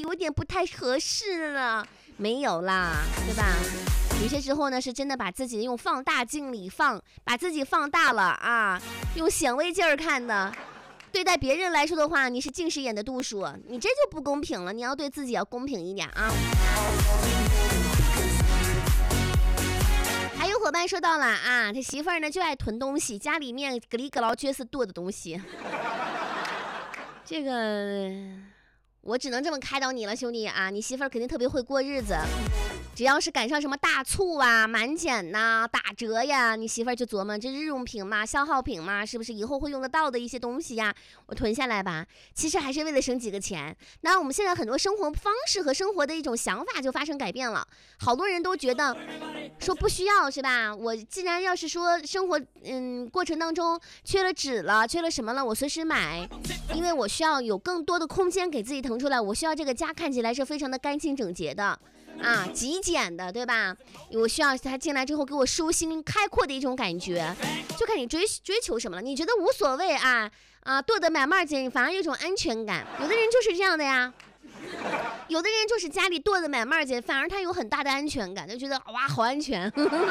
有点不太合适了。没有啦，对吧？有些时候呢，是真的把自己用放大镜里把自己放大了啊，用显微镜看的。对待别人来说的话，你是近视眼的度数，你这就不公平了。你要对自己要公平一点啊。还有伙伴说到了啊，他媳妇儿呢就爱囤东西，家里面咯里咯劳撅死多的东西。这个我只能这么开导你了，兄弟啊，你媳妇儿肯定特别会过日子。只要是赶上什么大促啊、满减呐、打折呀，你媳妇儿就琢磨这日用品嘛、消耗品嘛，是不是以后会用得到的一些东西呀？我囤下来吧，其实还是为了省几个钱。那我们现在很多生活方式和生活的一种想法就发生改变了，好多人都觉得说不需要是吧？我既然要是说生活过程当中缺了纸了、缺了什么了，我随时买，因为我需要有更多的空间给自己腾出来，我需要这个家看起来是非常的干净整洁的。啊，极简的，对吧？我需要他进来之后给我舒心开阔的一种感觉，就看你追求什么了。你觉得无所谓多的买嘛件，反而有种安全感。有的人就是这样的呀，有的人就是家里多的买嘛件，反而他有很大的安全感，就觉得哇好安全。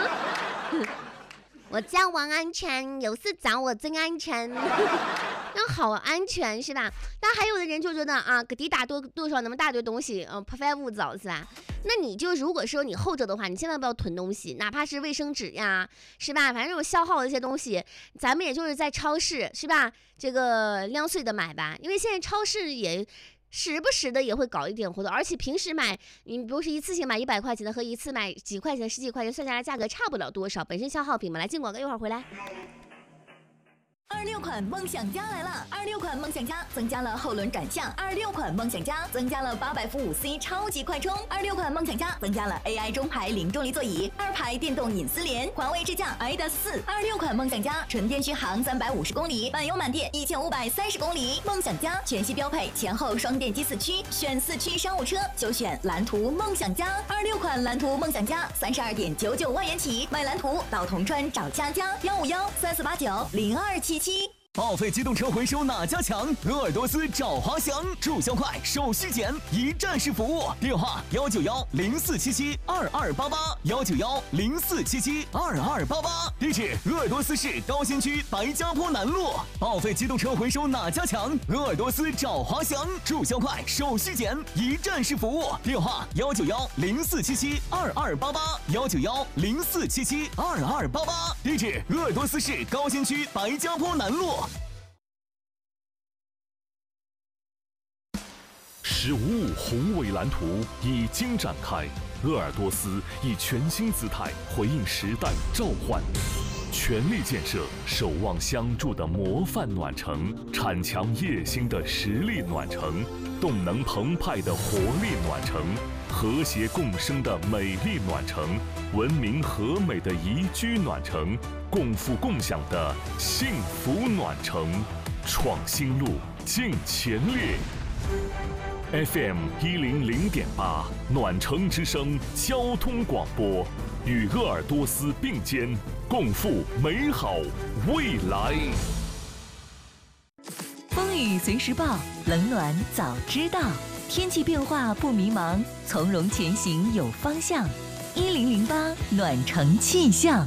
我家我安全，有事找我真安全。那好安全是吧？但还有的人就觉得啊，给地打多少那么大堆东西，破坏物质是吧？那你就如果说你后者的话，你千万不要囤东西，哪怕是卫生纸呀，是吧？反正这种消耗的一些东西，咱们也就是在超市是吧？这个量碎的买吧，因为现在超市也时不时的也会搞一点活动，而且平时买，你不是一次性买100块钱的和一次买几块钱、10几块钱，算下来价格差不了多少，本身消耗品嘛。来进广告，一会儿回来。 26款梦想家来了！26款梦想家增加了后轮转向，26款梦想家增加了800伏5C 超级快充，26款梦想家增加了 AI 中排零重力座椅，2排电动隐私联，环卫智驾 iDAS4。26款梦想家纯电续航350公里，满油满电1530公里。梦想家全系标配前后双电机4驱，选4驱商务车就选蓝图梦想家。26款蓝图梦想家32.99万元起，买蓝图到铜川找佳佳15134890277。 报废机动车回收哪家强？鄂尔多斯找华翔，注销快，手续简，一站式服务。电话19104772288，19104772288。地址鄂尔多斯市高新区白家坡南路。报废机动车回收哪家强？鄂尔多斯找华翔，注销快，手续简，一站式服务。电话19104772288，19104772288。地址鄂尔多斯市高新区白家坡南路。 15宏伟蓝图已经展开，鄂尔多斯以全新姿态回应时代召唤，全力建设守望相助的模范暖城，铲强夜星的实力暖城，动能澎湃的活力暖城，和谐共生的美丽暖城，文明和美的宜居暖城，共富共享的幸福暖城。创新路，尽全力。FM 100.8暖城之声交通广播，与鄂尔多斯并肩，共赴美好未来。 风雨随时报，冷暖早知道，天气变化不迷茫，从容前行有方向。1008暖城气象。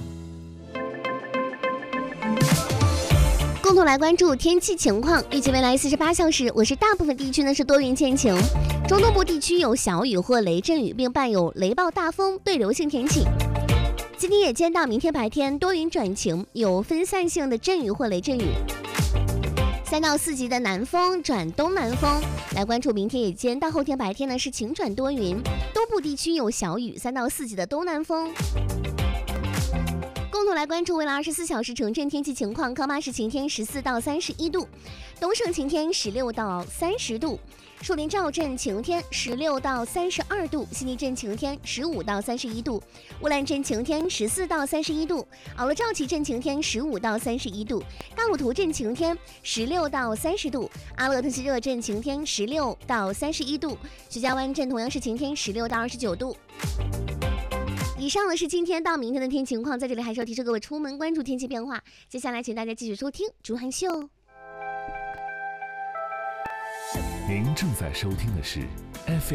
共同来关注天气情况，预计未来48小时，我市大部分地区呢是多云见晴，中东部地区有小雨或雷阵雨，并伴有雷暴大风，对流性天气。今天夜间到明天白天多云转晴，有分散性的阵雨或雷阵雨。3到4级的南风转东南风。来关注明天夜间到后天白天呢是晴转多云，东部地区有小雨，3到4级的东南风。共同来关注未来24小时城镇天气情况。康巴市晴天14到31度，东胜晴天16到30度，树林赵镇晴天16到32度，悉尼镇晴天15到31度，乌兰镇晴天14到31度，敖勒赵旗镇晴天15到31度，大鲁图镇晴天16到30度，阿勒特西热镇晴天16到31度，徐家湾镇同样是晴天16到29度。以上呢是今天到明天的天气情况，在这里还是要提示各位出门关注天气变化。接下来请大家继续收听竹汉秀。 您正在收听的是 FM